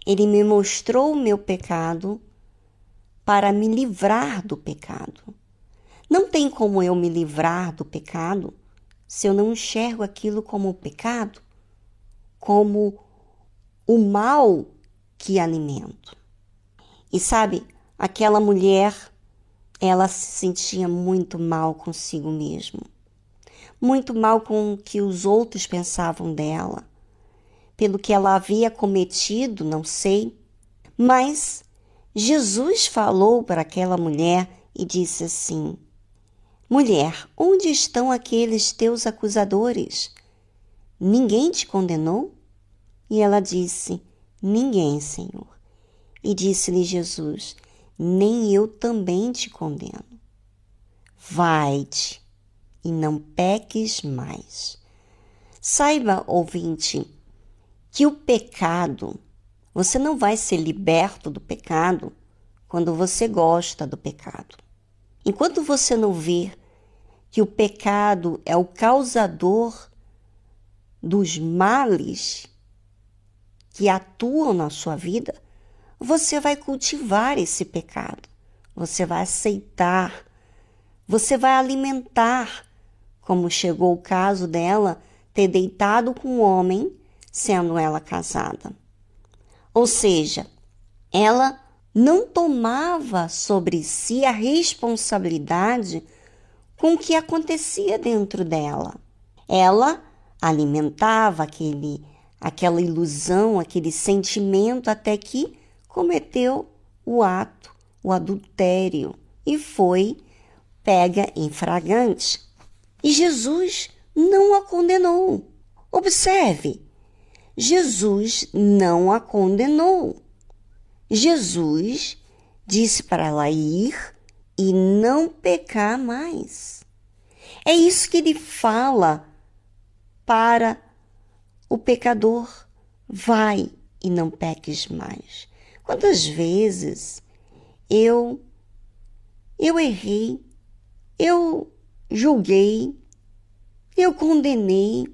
Ele me mostrou o meu pecado para me livrar do pecado. Não tem como eu me livrar do pecado se eu não enxergo aquilo como pecado, como o mal que alimento. E sabe, aquela mulher, ela se sentia muito mal consigo mesma, muito mal com o que os outros pensavam dela, pelo que ela havia cometido, não sei, mas Jesus falou para aquela mulher e disse assim: mulher, onde estão aqueles teus acusadores? Ninguém te condenou? E ela disse: ninguém, Senhor. E disse-lhe Jesus: nem eu também te condeno. Vai-te e não peques mais. Saiba, ouvinte, que o pecado, você não vai ser liberto do pecado quando você gosta do pecado. Enquanto você não vê que o pecado é o causador dos males que atuam na sua vida, você vai cultivar esse pecado, você vai aceitar, você vai alimentar, como chegou o caso dela ter deitado com um homem, sendo ela casada. Ou seja, ela não tomava sobre si a responsabilidade com o que acontecia dentro dela. Ela alimentava aquela ilusão, aquele sentimento, até que cometeu o ato, o adultério, e foi pega em flagrante. E Jesus não a condenou. Observe, Jesus não a condenou. Jesus disse para ela ir e não pecar mais. É isso que ele fala para o pecador: vai e não peques mais. Quantas vezes eu errei, eu julguei, eu condenei,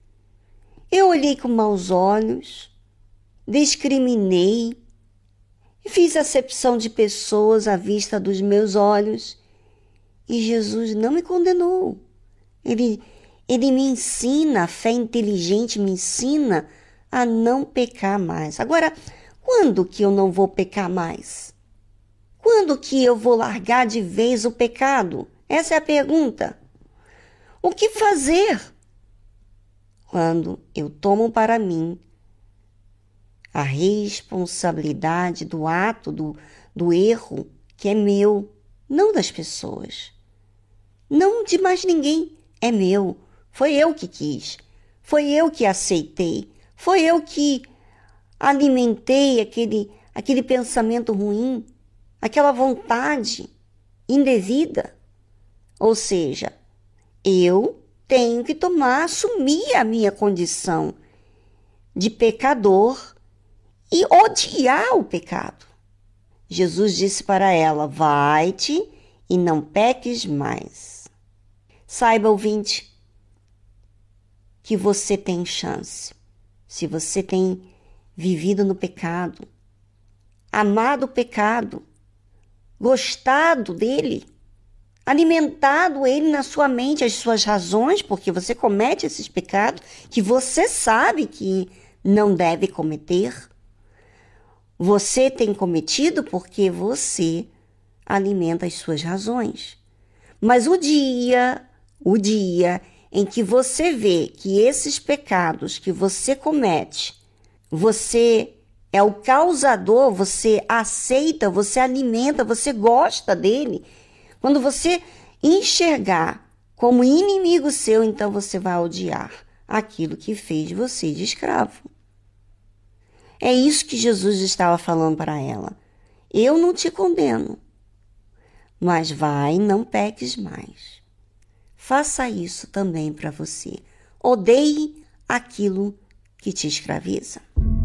eu olhei com maus olhos, discriminei, fiz acepção de pessoas à vista dos meus olhos, e Jesus não me condenou. Ele me ensina, a fé inteligente me ensina a não pecar mais. Agora, quando que eu não vou pecar mais? Quando que eu vou largar de vez o pecado? Essa é a pergunta. O que fazer? Quando eu tomo para mim a responsabilidade do ato, do erro, que é meu, não das pessoas, não de mais ninguém, é meu. Foi eu que quis, foi eu que aceitei, foi eu que alimentei aquele pensamento ruim, aquela vontade indevida. Ou seja, eu tenho que assumir a minha condição de pecador e odiar o pecado. Jesus disse para ela: vai-te e não peques mais. Saiba, ouvinte, que você tem chance. Se você tem vivido no pecado, amado o pecado, gostado dele, alimentado ele na sua mente, as suas razões, porque você comete esses pecados que você sabe que não deve cometer. Você tem cometido porque você alimenta as suas razões. Mas o dia em que você vê que esses pecados que você comete, você é o causador, você aceita, você alimenta, você gosta dele, quando você enxergar como inimigo seu, então você vai odiar aquilo que fez você de escravo. É isso que Jesus estava falando para ela. Eu não te condeno, mas vai, não peques mais. Faça isso também para você. Odeie aquilo que te escraviza.